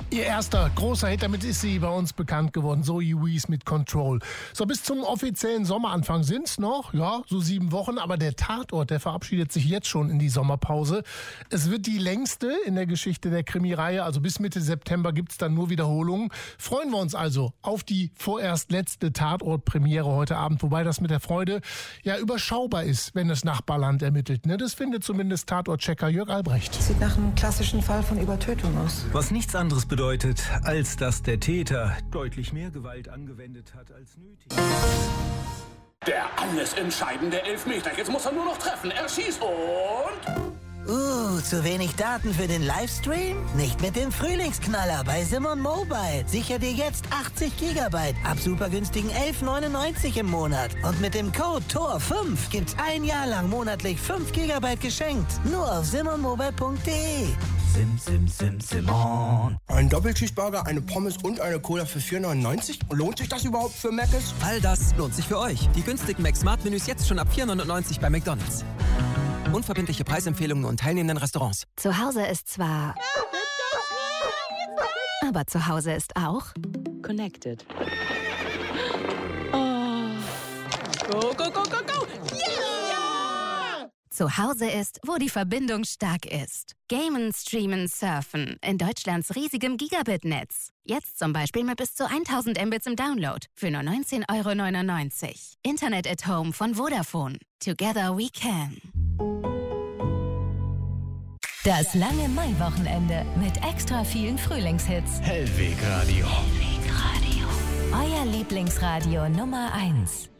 Ihr erster großer Hit, damit ist sie bei uns bekannt geworden, Zoe Wees mit Control. So, bis zum offiziellen Sommeranfang sind's noch, ja, so 7 Wochen, aber der Tatort, der verabschiedet sich jetzt schon in die Sommerpause. Es wird die längste in der Geschichte der Krimireihe, also bis Mitte September gibt's dann nur Wiederholungen. Freuen wir uns also auf die vorerst letzte Tatort-Premiere heute Abend, wobei das mit der Freude ja überschaubar ist, wenn das Nachbarland ermittelt, ne? Das findet zumindest Tatort-Checker Jörg Albrecht. Sieht nach einem klassischen Fall von Übertötung aus. Was nichts anderes bedeutet, als dass der Täter deutlich mehr Gewalt angewendet hat als nötig. Der alles entscheidende Elfmeter. Jetzt muss er nur noch treffen. Er schießt und... zu wenig Daten für den Livestream? Nicht mit dem Frühlingsknaller bei Simon Mobile. Sicher dir jetzt 80 GB ab super günstigen 11,99 im Monat. Und mit dem Code TOR5 gibt's 1 Jahr lang monatlich 5 GB geschenkt. Nur auf simonmobile.de. Simon. Ein Doppelcheeseburger, eine Pommes und eine Cola für 4,99? Lohnt sich das überhaupt für Mc's? All das lohnt sich für euch. Die günstigen Mac-Smart-Menüs jetzt schon ab 4,99 bei McDonald's. Unverbindliche Preisempfehlungen und teilnehmenden Restaurants. Zu Hause ist zwar... Aber zu Hause ist auch... Connected. Oh. Go, go, go, go, go! Yeah! Zu Hause ist, wo die Verbindung stark ist. Gamen, streamen, surfen. In Deutschlands riesigem Gigabit-Netz. Jetzt zum Beispiel mit bis zu 1000 Mbits im Download. Für nur 19,99 €. Internet at Home von Vodafone. Together we can. Das lange Maiwochenende mit extra vielen Frühlingshits. Hellweg Radio. Euer Lieblingsradio Nummer 1.